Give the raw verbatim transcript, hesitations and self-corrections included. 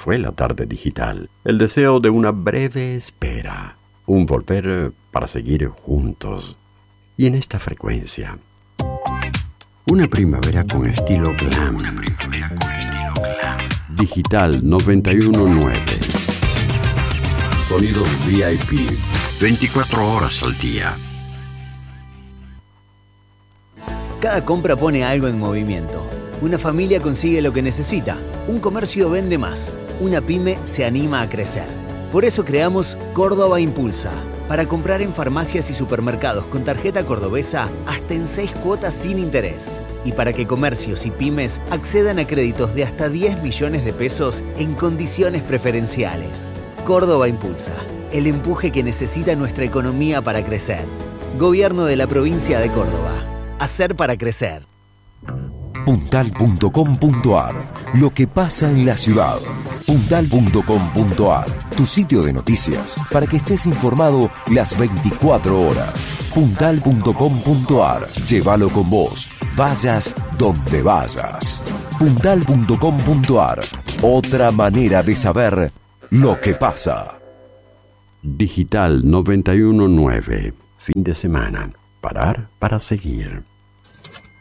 fue la tarde digital. El deseo de una breve espera. Un volver para seguir juntos. Y en esta frecuencia. Una primavera con estilo glam. Una primavera con estilo glam. Digital noventa y uno punto nueve. Sonidos V I P. veinticuatro horas al día. Cada compra pone algo en movimiento. Una familia consigue lo que necesita. Un comercio vende más. Una pyme se anima a crecer. Por eso creamos Córdoba Impulsa. Para comprar en farmacias y supermercados con tarjeta cordobesa hasta en seis cuotas sin interés. Y para que comercios y pymes accedan a créditos de hasta diez millones de pesos en condiciones preferenciales. Córdoba Impulsa. El empuje que necesita nuestra economía para crecer. Gobierno de la provincia de Córdoba. Hacer para crecer. puntal punto com punto ar. Lo que pasa en la ciudad. puntal punto com punto ar. Tu sitio de noticias para que estés informado las veinticuatro horas. puntal punto com punto ar. Llévalo con vos. Vayas donde vayas. puntal punto com punto ar. Otra manera de saber lo que pasa. Digital noventa y uno punto nueve. Fin de semana. Parar para seguir.